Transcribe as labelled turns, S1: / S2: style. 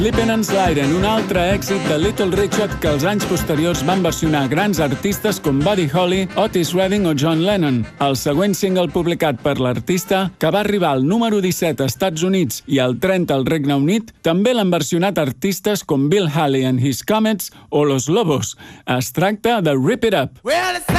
S1: Sleepin' and Slidin', un altre èxit de Little Richard que els anys posteriors van versionar grans artistes com Buddy Holly, Otis Redding o John Lennon. El següent single publicat per l'artista, que va arribar al número 17 als Estats Units i al 30 al Regne Unit, també l'han versionat artistes com Bill Haley and His Comets o Los Lobos. Es tracta de Rip It Up.